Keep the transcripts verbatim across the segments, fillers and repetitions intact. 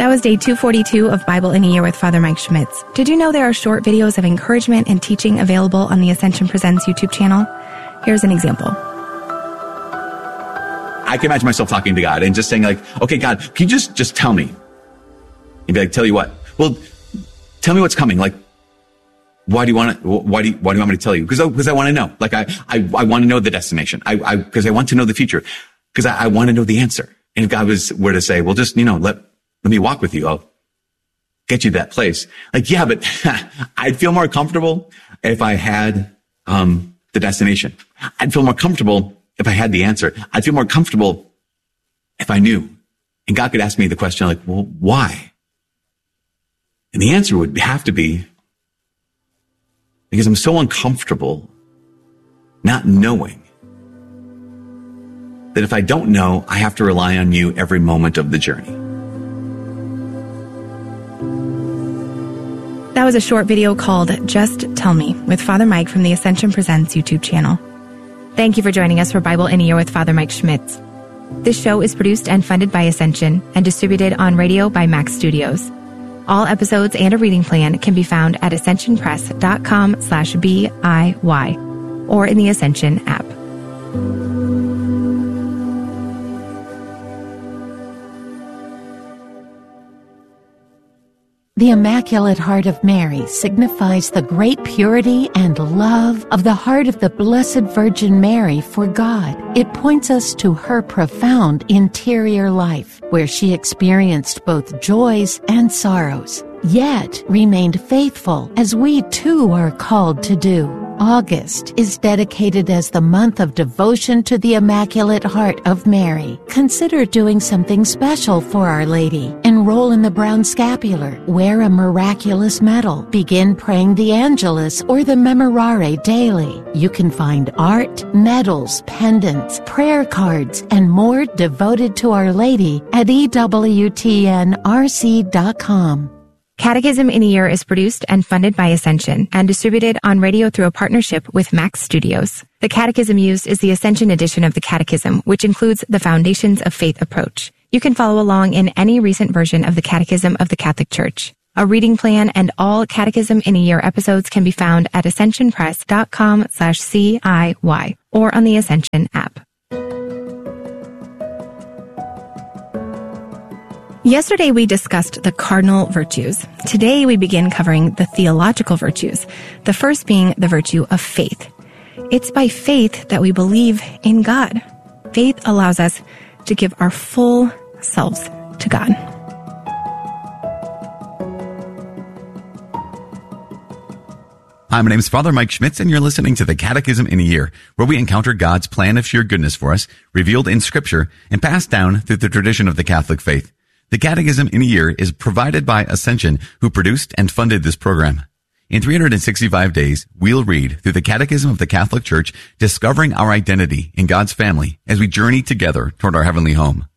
That was day two forty-two of Bible in a Year with Father Mike Schmitz. Did you know there are short videos of encouragement and teaching available on the Ascension Presents YouTube channel? Here's an example. I can imagine myself talking to God and just saying like, okay, God, can you just, just tell me? And be like, tell you what? Well, tell me what's coming. Like, why do you want to, why do you, why do you want me to tell you? Because, because I want to know. Like, I, I, I want to know the destination. I, I, because I want to know the future. Because I, I want to know the answer. And if God was, were to say, well, just, you know, let, let me walk with you. I'll get you to that place. Like, yeah, but I'd feel more comfortable if I had, um, the destination. I'd feel more comfortable if I had the answer. I'd feel more comfortable if I knew. And God could ask me the question like, well, why? And the answer would have to be, because I'm so uncomfortable not knowing that if I don't know, I have to rely on you every moment of the journey. That was a short video called Just Tell Me with Father Mike from the Ascension Presents YouTube channel. Thank you for joining us for Bible in a Year with Father Mike Schmitz. This show is produced and funded by Ascension and distributed on radio by Max Studios. All episodes and a reading plan can be found at ascensionpress.com slash BIY or in the Ascension app. The Immaculate Heart of Mary signifies the great purity and love of the heart of the Blessed Virgin Mary for God. It points us to her profound interior life, where she experienced both joys and sorrows, yet remained faithful, as we too are called to do. August is dedicated as the month of devotion to the Immaculate Heart of Mary. Consider doing something special for Our Lady. Enroll in the Brown Scapular, wear a miraculous medal, begin praying the Angelus or the Memorare daily. You can find art, medals, pendants, prayer cards, and more devoted to Our Lady at E W T N R C dot com. Catechism in a Year is produced and funded by Ascension and distributed on radio through a partnership with Max Studios. The catechism used is the Ascension edition of the Catechism, which includes the Foundations of Faith approach. You can follow along in any recent version of the Catechism of the Catholic Church. A reading plan and all Catechism in a Year episodes can be found at ascensionpress.com slash CIY or on the Ascension app. Yesterday, we discussed the cardinal virtues. Today, we begin covering the theological virtues, the first being the virtue of faith. It's by faith that we believe in God. Faith allows us to give our full selves to God. Hi, my name is Father Mike Schmitz, and you're listening to the Catechism in a Year, where we encounter God's plan of sheer goodness for us, revealed in Scripture, and passed down through the tradition of the Catholic faith. The Catechism in a Year is provided by Ascension, who produced and funded this program. In three hundred sixty-five days, we'll read through the Catechism of the Catholic Church, discovering our identity in God's family as we journey together toward our heavenly home.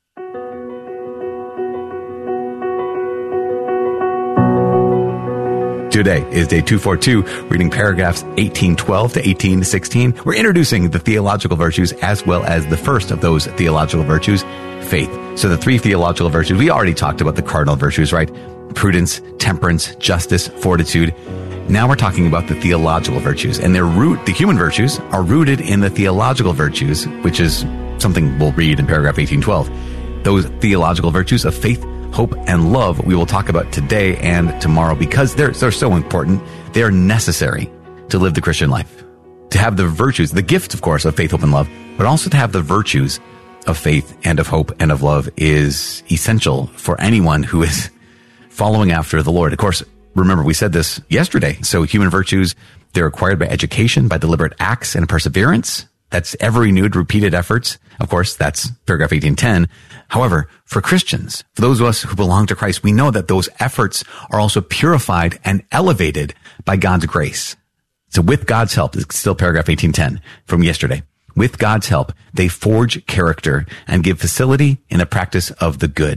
Today is day two forty-two, reading paragraphs eighteen twelve to eighteen sixteen. We're introducing the theological virtues as well as the first of those theological virtues, faith. So the three theological virtues, we already talked about the cardinal virtues, right? Prudence, temperance, justice, fortitude. Now we're talking about the theological virtues, and their root, the human virtues, are rooted in the theological virtues, which is something we'll read in paragraph eighteen twelve. Those theological virtues of faith, hope, and love we will talk about today and tomorrow because they're, they're so important. They are necessary to live the Christian life. To have the virtues, the gift, of course, of faith, hope, and love, but also to have the virtues of faith and of hope and of love is essential for anyone who is following after the Lord. Of course, remember, we said this yesterday. So human virtues, they're acquired by education, by deliberate acts and perseverance. That's ever renewed, repeated efforts. Of course, that's paragraph eighteen ten. However, for Christians, for those of us who belong to Christ, we know that those efforts are also purified and elevated by God's grace. So with God's help, it's still paragraph eighteen ten from yesterday. With God's help, they forge character and give facility in the practice of the good.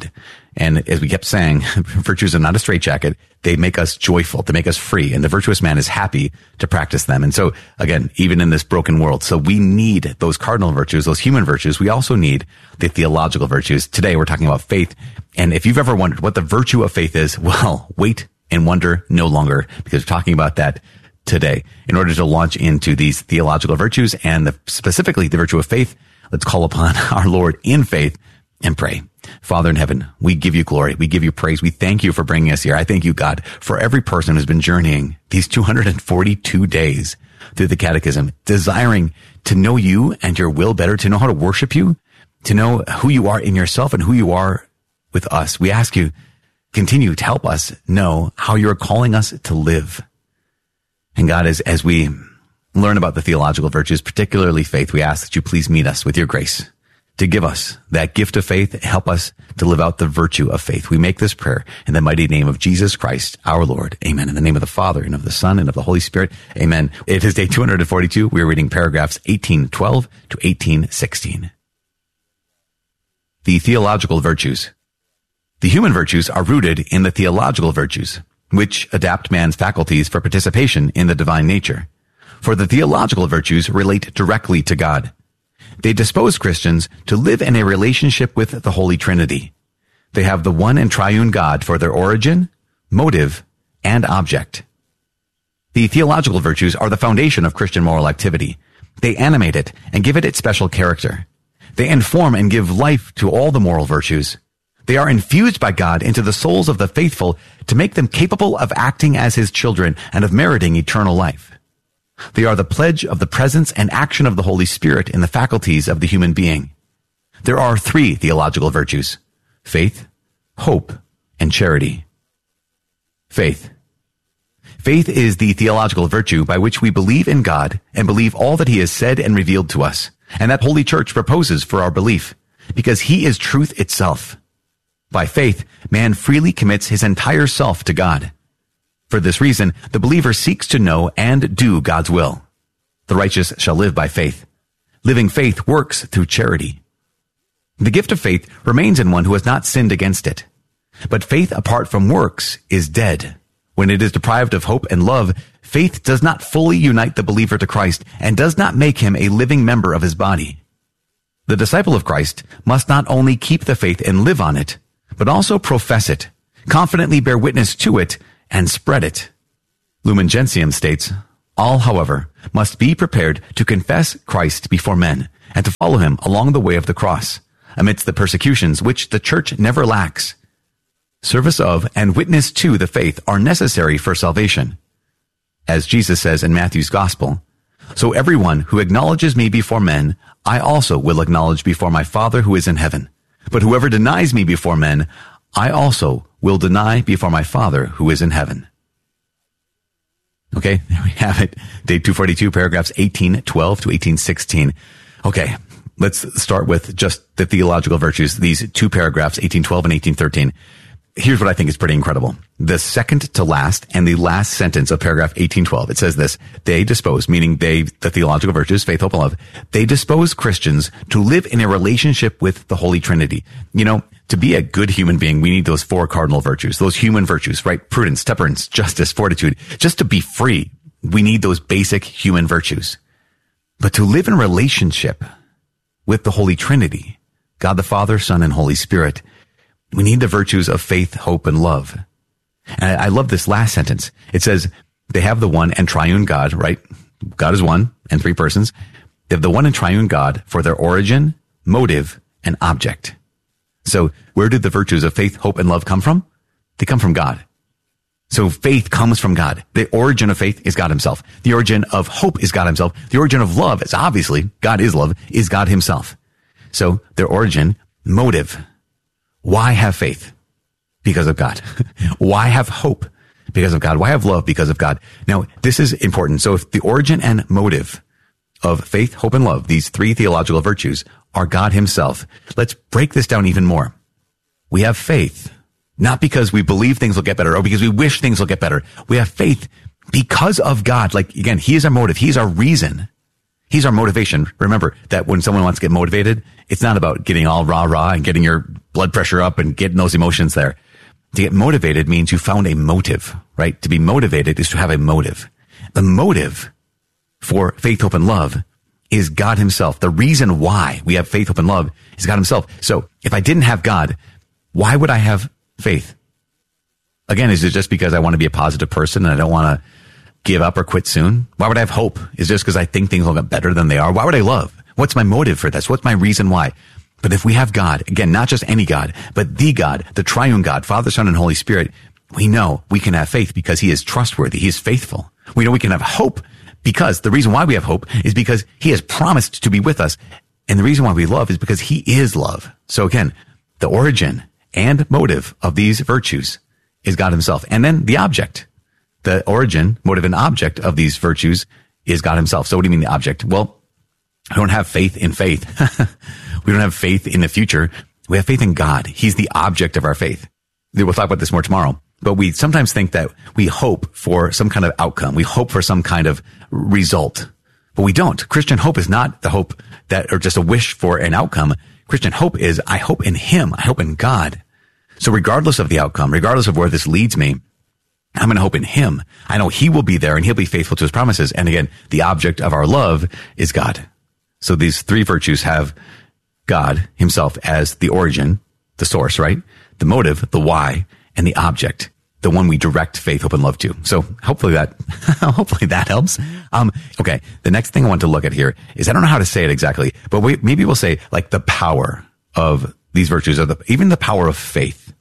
And as we kept saying, virtues are not a straitjacket. They make us joyful. They make us free. And the virtuous man is happy to practice them. And so again, even in this broken world, so we need those cardinal virtues, those human virtues. We also need the theological virtues. Today we're talking about faith. And if you've ever wondered what the virtue of faith is, well, wait and wonder no longer, because we're talking about that today. In order to launch into these theological virtues and the, specifically the virtue of faith, let's call upon our Lord in faith and pray. Father in heaven, we give you glory. We give you praise. We thank you for bringing us here. I thank you, God, for every person who's been journeying these two hundred forty-two days through the catechism, desiring to know you and your will better, to know how to worship you, to know who you are in yourself and who you are with us. We ask you, continue to help us know how you're calling us to live. And God, as, as we learn about the theological virtues, particularly faith, we ask that you please meet us with your grace to give us that gift of faith. Help us to live out the virtue of faith. We make this prayer in the mighty name of Jesus Christ, our Lord. Amen. In the name of the Father and of the Son and of the Holy Spirit. Amen. It is day two hundred forty-two. We are reading paragraphs eighteen twelve to eighteen sixteen. The theological virtues. The human virtues are rooted in the theological virtues, which adapt man's faculties for participation in the divine nature. For the theological virtues relate directly to God. They dispose Christians to live in a relationship with the Holy Trinity. They have the one and triune God for their origin, motive, and object. The theological virtues are the foundation of Christian moral activity. They animate it and give it its special character. They inform and give life to all the moral virtues. They are infused by God into the souls of the faithful to make them capable of acting as his children and of meriting eternal life. They are the pledge of the presence and action of the Holy Spirit in the faculties of the human being. There are three theological virtues: faith, hope, and charity. Faith. Faith is the theological virtue by which we believe in God and believe all that he has said and revealed to us, and that Holy Church proposes for our belief, because he is truth itself. By faith, man freely commits his entire self to God. For this reason, the believer seeks to know and do God's will. The righteous shall live by faith. Living faith works through charity. The gift of faith remains in one who has not sinned against it. But faith apart from works is dead. When it is deprived of hope and love, faith does not fully unite the believer to Christ and does not make him a living member of his body. The disciple of Christ must not only keep the faith and live on it, but also profess it, confidently bear witness to it, and spread it. Lumen Gentium states, all, however, must be prepared to confess Christ before men and to follow him along the way of the cross, amidst the persecutions which the church never lacks. Service of and witness to the faith are necessary for salvation. As Jesus says in Matthew's Gospel, so everyone who acknowledges me before men, I also will acknowledge before my Father who is in heaven. But whoever denies me before men, I also will deny before my Father who is in heaven. Okay, there we have it. Day two forty-two, paragraphs eighteen twelve to eighteen sixteen. Okay, let's start with just the theological virtues, these two paragraphs, eighteen twelve and eighteen thirteen. Here's what I think is pretty incredible. The second to last and the last sentence of paragraph eighteen twelve, it says this: they dispose, meaning they, the theological virtues, faith, hope, and love, they dispose Christians to live in a relationship with the Holy Trinity. You know, to be a good human being, we need those four cardinal virtues, those human virtues, right? Prudence, temperance, justice, fortitude. Just to be free, we need those basic human virtues. But to live in relationship with the Holy Trinity, God the Father, Son, and Holy Spirit, we need the virtues of faith, hope, and love. And I love this last sentence. It says, they have the one and triune God, right? God is one and three persons. They have the one and triune God for their origin, motive, and object. So where did the virtues of faith, hope, and love come from? They come from God. So faith comes from God. The origin of faith is God himself. The origin of hope is God himself. The origin of love is obviously, God is love, is God himself. So their origin, motive. Why have faith? Because of God. Why have hope? Because of God. Why have love? Because of God. Now, this is important. So if the origin and motive of faith, hope, and love, these three theological virtues, are God himself, let's break this down even more. We have faith, not because we believe things will get better or because we wish things will get better. We have faith because of God. Like, again, he is our motive. He's our reason. He's our motivation. Remember that when someone wants to get motivated, it's not about getting all rah rah and getting your blood pressure up and getting those emotions there. To get motivated means you found a motive, right? To be motivated is to have a motive. The motive for faith, hope, and love is God himself. The reason why we have faith, hope, and love is God himself. So if I didn't have God, why would I have faith? Again, is it just because I want to be a positive person and I don't want to give up or quit soon? Why would I have hope? Is it just because I think things will get better than they are? Why would I love? What's my motive for this? What's my reason why? But if we have God, again, not just any God, but the God, the triune God, Father, Son, and Holy Spirit, we know we can have faith because he is trustworthy. He is faithful. We know we can have hope because the reason why we have hope is because he has promised to be with us. And the reason why we love is because he is love. So again, the origin and motive of these virtues is God himself. And then the object. The origin, motive, and object of these virtues is God himself. So what do you mean the object? Well, I don't have faith in faith. We don't have faith in the future. We have faith in God. He's the object of our faith. We'll talk about this more tomorrow. But we sometimes think that we hope for some kind of outcome. We hope for some kind of result. But we don't. Christian hope is not the hope that, or just a wish for an outcome. Christian hope is, I hope in him. I hope in God. So regardless of the outcome, regardless of where this leads me, I'm going to hope in him. I know he will be there and he'll be faithful to his promises. And again, the object of our love is God. So these three virtues have God himself as the origin, the source, right? The motive, the why, and the object, the one we direct faith, hope, and love to. So hopefully that, hopefully that helps. Um, okay. The next thing I want to look at here is, I don't know how to say it exactly, but we, maybe we'll say like the power of these virtues, or the, even the power of faith.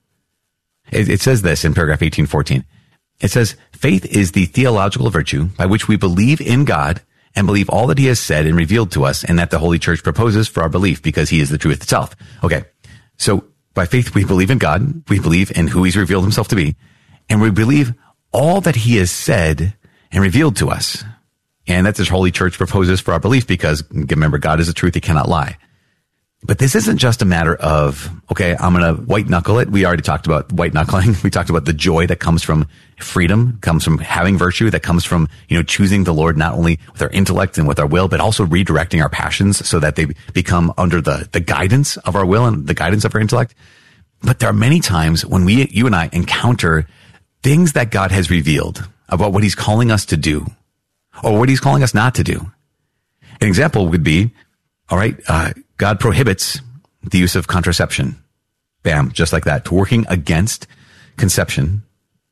It, it says this in paragraph eighteen fourteen. It says, faith is the theological virtue by which we believe in God and believe all that he has said and revealed to us, and that the Holy Church proposes for our belief because he is the truth itself. Okay. So by faith, we believe in God. We believe in who he's revealed himself to be, and we believe all that he has said and revealed to us. And that this Holy Church proposes for our belief because, remember, God is the truth. He cannot lie. But this isn't just a matter of, okay, I'm going to white knuckle it. We already talked about white knuckling. We talked about the joy that comes from freedom, comes from having virtue, that comes from, you know, choosing the Lord, not only with our intellect and with our will, but also redirecting our passions so that they become under the, the guidance of our will and the guidance of our intellect. But there are many times when we, you and I encounter things that God has revealed about what he's calling us to do or what he's calling us not to do. An example would be, all right, uh, God prohibits the use of contraception. Bam, just like that. Working against conception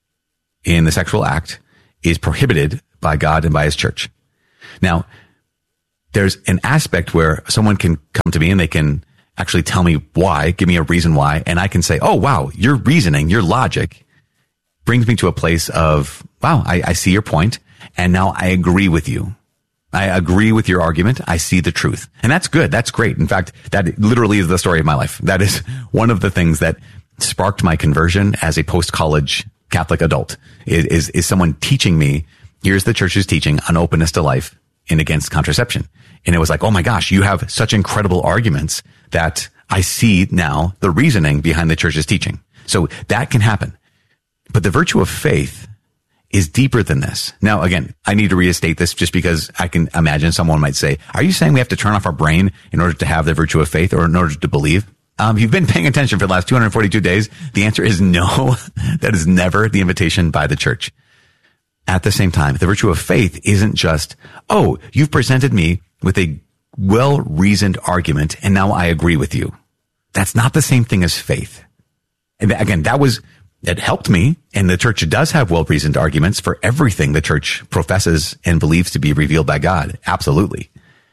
in the sexual act is prohibited by God and by his church. Now, there's an aspect where someone can come to me and they can actually tell me why, give me a reason why, and I can say, oh, wow, your reasoning, your logic brings me to a place of, wow, I, I see your point, and now I agree with you. I agree with your argument. I see the truth. And that's good. That's great. In fact, that literally is the story of my life. That is one of the things that sparked my conversion as a post-college Catholic adult is, is, is someone teaching me, here's the church's teaching on openness to life and against contraception. And it was like, oh my gosh, you have such incredible arguments that I see now the reasoning behind the church's teaching. So that can happen. But the virtue of faith is deeper than this. Now, again, I need to restate this just because I can imagine someone might say, are you saying we have to turn off our brain in order to have the virtue of faith or in order to believe? Um, if you've been paying attention for the last two hundred forty-two days, the answer is no. That is never the invitation by the church. At the same time, the virtue of faith isn't just, oh, you've presented me with a well-reasoned argument and now I agree with you. That's not the same thing as faith. And again, that was, it helped me, and the church does have well-reasoned arguments for everything the church professes and believes to be revealed by God. Absolutely.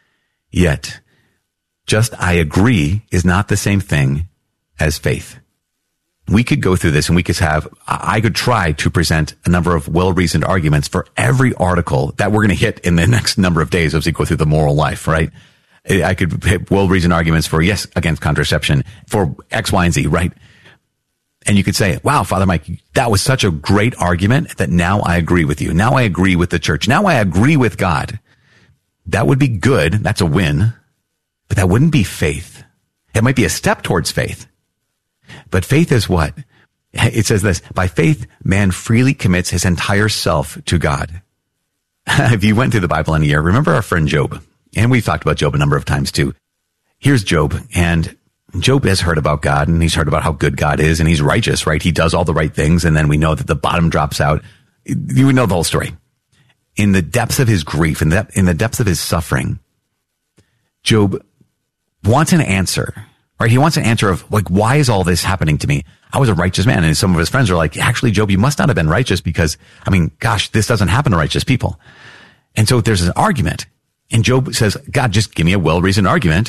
Yet, just I agree is not the same thing as faith. We could go through this and we could have, I could try to present a number of well-reasoned arguments for every article that we're going to hit in the next number of days as we go through the moral life, right? I could hit well-reasoned arguments for yes, against contraception, for X, Y, and Z, right? And you could say, wow, Father Mike, that was such a great argument that now I agree with you. Now I agree with the church. Now I agree with God. That would be good. That's a win. But that wouldn't be faith. It might be a step towards faith. But faith is what? It says this, by faith, man freely commits his entire self to God. If you went through the Bible in a year, remember our friend Job. And we've talked about Job a number of times too. Here's Job, and Job has heard about God, and he's heard about how good God is, and he's righteous, right? He does all the right things, and then we know that the bottom drops out. You know the whole story. In the depths of his grief, in the, in the depths of his suffering, Job wants an answer, right? He wants an answer of, like, why is all this happening to me? I was a righteous man. And some of his friends are like, actually, Job, you must not have been righteous because, I mean, gosh, this doesn't happen to righteous people. And so there's an argument. And Job says, God, just give me a well-reasoned argument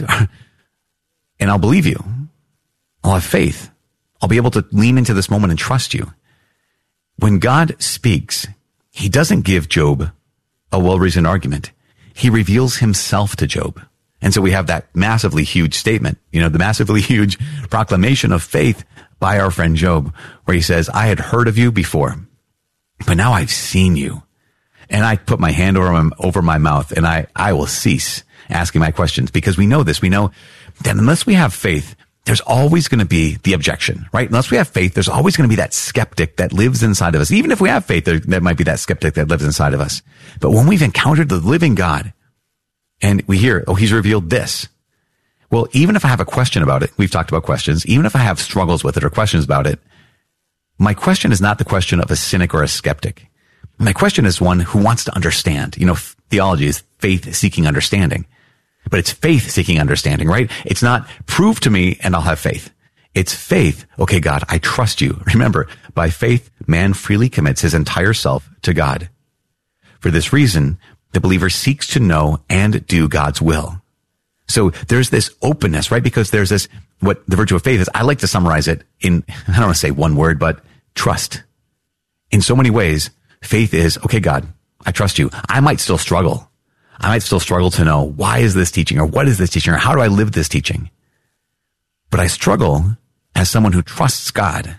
and I'll believe you. I'll have faith. I'll be able to lean into this moment and trust you. When God speaks, he doesn't give Job a well-reasoned argument. He reveals himself to Job. And so we have that massively huge statement, you know, the massively huge proclamation of faith by our friend Job, where he says, I had heard of you before, but now I've seen you. And I put my hand over my, over my mouth, and I, I will cease asking my questions, because we know this. We know that unless we have faith, there's always going to be the objection, right? Unless we have faith, there's always going to be that skeptic that lives inside of us. Even if we have faith, there, there might be that skeptic that lives inside of us. But when we've encountered the living God, and we hear, oh, he's revealed this. Well, even if I have a question about it, we've talked about questions, even if I have struggles with it or questions about it, my question is not the question of a cynic or a skeptic. My question is one who wants to understand. You know, theology is faith-seeking understanding. But it's faith-seeking understanding, right? It's not prove to me and I'll have faith. It's faith. Okay, God, I trust you. Remember, by faith, man freely commits his entire self to God. For this reason, the believer seeks to know and do God's will. So there's this openness, right? Because there's this, what the virtue of faith is, I like to summarize it in, I don't want to say one word, but trust. In so many ways, faith is, okay, God, I trust you. I might still struggle. I might still struggle to know, why is this teaching, or what is this teaching, or how do I live this teaching? But I struggle as someone who trusts God.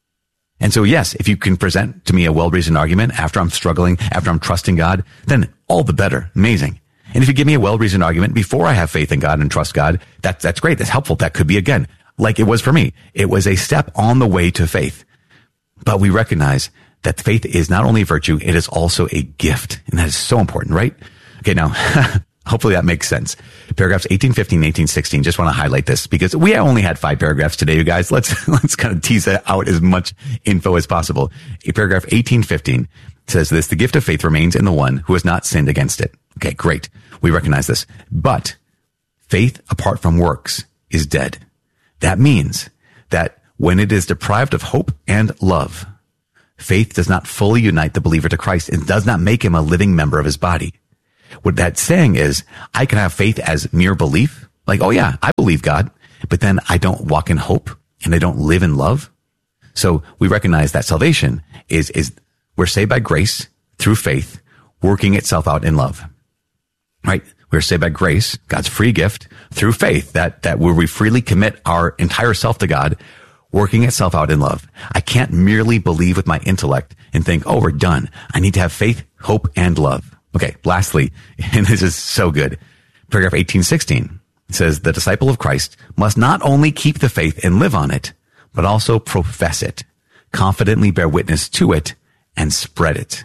And so, yes, if you can present to me a well-reasoned argument after I'm struggling, after I'm trusting God, then all the better. Amazing. And if you give me a well-reasoned argument before I have faith in God and trust God, that's, that's great. That's helpful. That could be, again, like it was for me. It was a step on the way to faith. But we recognize that faith is not only a virtue, it is also a gift. And that is so important, right? Okay, now, hopefully that makes sense. Paragraphs eighteen fifteen and eighteen sixteen. Just want to highlight this because we only had five paragraphs today, you guys. Let's, let's kind of tease out as much info as possible. Paragraph eighteen fifteen says this: the gift of faith remains in the one who has not sinned against it. Okay, great. We recognize this. But faith apart from works is dead. That means that when it is deprived of hope and love, faith does not fully unite the believer to Christ and does not make him a living member of his body. What that's saying is, I can have faith as mere belief. Like, oh yeah, I believe God, but then I don't walk in hope and I don't live in love. So we recognize that salvation is, is we're saved by grace through faith, working itself out in love, right? We're saved by grace, God's free gift through faith, that, that where we freely commit our entire self to God, working itself out in love. I can't merely believe with my intellect and think, oh, we're done. I need to have faith, hope, and love. Okay, lastly, and this is so good, paragraph eighteen sixteen says the disciple of Christ must not only keep the faith and live on it, but also profess it, confidently bear witness to it, and spread it.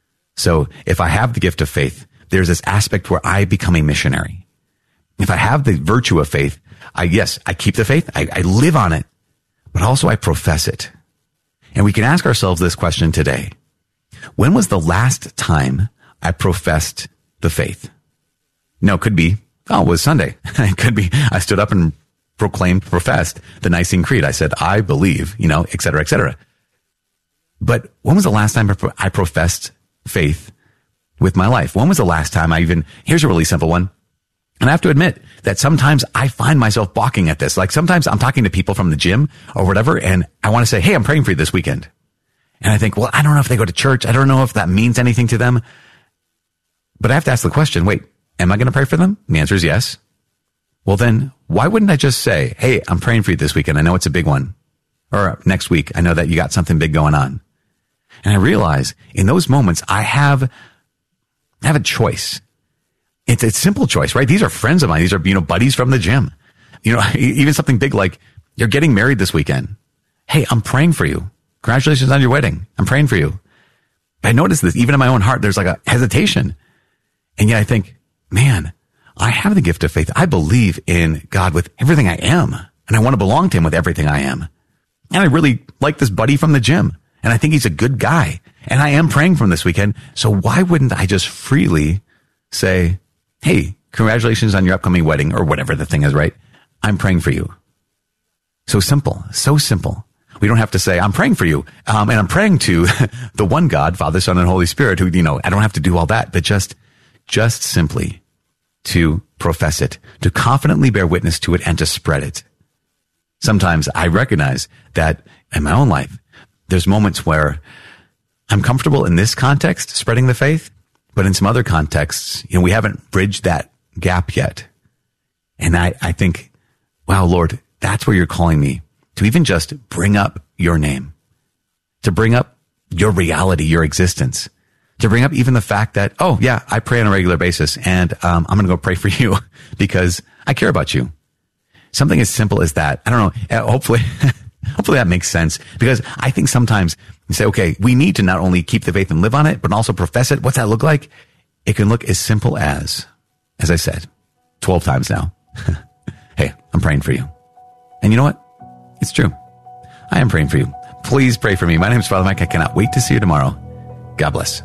So if I have the gift of faith, there's this aspect where I become a missionary. If I have the virtue of faith, I, yes, I keep the faith, I, I live on it, but also I profess it. And we can ask ourselves this question today. When was the last time I professed the faith? No, it could be, oh, it was Sunday. It could be, I stood up and proclaimed, professed the Nicene Creed. I said, I believe, you know, et cetera, et cetera. But when was the last time I professed faith with my life? When was the last time I even, here's a really simple one. And I have to admit that sometimes I find myself balking at this. Like sometimes I'm talking to people from the gym or whatever, and I want to say, hey, I'm praying for you this weekend. And I think, well, I don't know if they go to church. I don't know if that means anything to them. But I have to ask the question, wait, am I going to pray for them? And the answer is yes. Well, then why wouldn't I just say, hey, I'm praying for you this weekend. I know it's a big one. Or next week, I know that you got something big going on. And I realize in those moments, I have, I have a choice. It's a simple choice, right? These are friends of mine. These are, you know, buddies from the gym. You know, even something big like you're getting married this weekend. Hey, I'm praying for you. Congratulations on your wedding. I'm praying for you. I notice this even in my own heart. There's like a hesitation. And yet I think, man, I have the gift of faith. I believe in God with everything I am, and I want to belong to him with everything I am. And I really like this buddy from the gym, and I think he's a good guy. And I am praying for him this weekend. So why wouldn't I just freely say, hey, congratulations on your upcoming wedding, or whatever the thing is, right? I'm praying for you. So simple, so simple. We don't have to say, I'm praying for you. Um, and I'm praying to the one God, Father, Son, and Holy Spirit, who, you know, I don't have to do all that, but just, just simply to profess it, to confidently bear witness to it, and to spread it. Sometimes I recognize that in my own life, there's moments where I'm comfortable in this context, spreading the faith, but in some other contexts, you know, we haven't bridged that gap yet. And I, I think, wow, Lord, that's where you're calling me to even just bring up your name, to bring up your reality, your existence, to bring up even the fact that, oh yeah, I pray on a regular basis, and um, I'm going to go pray for you because I care about you. Something as simple as that. I don't know. Hopefully, hopefully that makes sense, because I think sometimes you say, okay, we need to not only keep the faith and live on it, but also profess it. What's that look like? It can look as simple as, as I said, twelve times now. Hey, I'm praying for you. And you know what? It's true. I am praying for you. Please pray for me. My name is Father Mike. I cannot wait to see you tomorrow. God bless.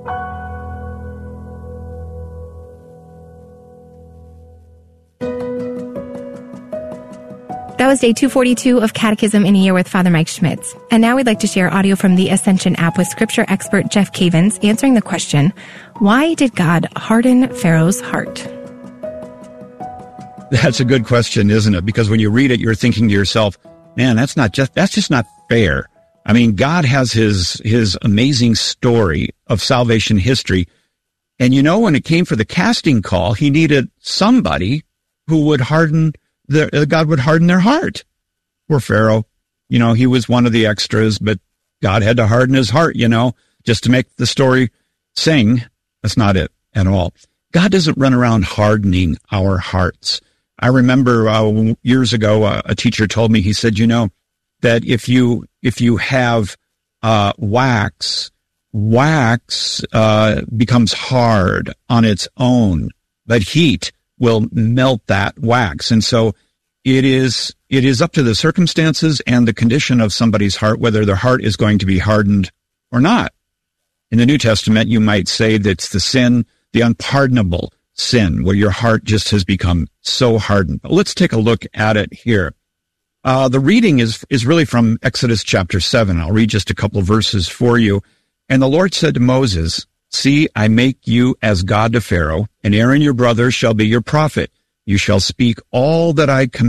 That was day two forty-two of Catechism in a Year with Father Mike Schmitz. And now we'd like to share audio from the Ascension app with scripture expert Jeff Cavins answering the question, why did God harden Pharaoh's heart? That's a good question, isn't it? Because when you read it, you're thinking to yourself, man, that's not just, that's just not fair. I mean, God has his, his amazing story of salvation history. And you know, when it came for the casting call, he needed somebody who would harden the, uh, God would harden their heart. Poor Pharaoh. You know, he was one of the extras, but God had to harden his heart, you know, just to make the story sing. That's not it at all. God doesn't run around hardening our hearts. I remember uh, years ago, uh, a teacher told me, he said, you know, that if you, if you have uh, wax, wax uh, becomes hard on its own, but heat will melt that wax. And so it is, it is up to the circumstances and the condition of somebody's heart, whether their heart is going to be hardened or not. In the New Testament, you might say that's the sin, the unpardonable sin, where your heart just has become so hardened. But let's take a look at it here. Uh, the reading is, is really from Exodus chapter seven. I'll read just a couple of verses for you. And the Lord said to Moses, see, I make you as God to Pharaoh, and Aaron your brother shall be your prophet. You shall speak all that I command